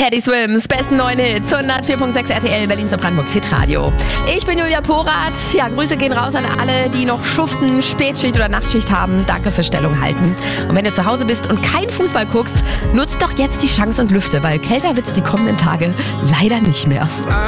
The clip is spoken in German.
Teddy Swims, besten neuen Hits, 104.6 RTL, Berlins und Brandenburgs Hitradio. Ich bin Julia Porath. Ja, Grüße gehen raus an alle, die noch schuften, Spätschicht oder Nachtschicht haben. Danke für Stellung halten. Und wenn du zu Hause bist und kein Fußball guckst, nutzt doch jetzt die Chance und lüfte, weil kälter wird's die kommenden Tage leider nicht mehr.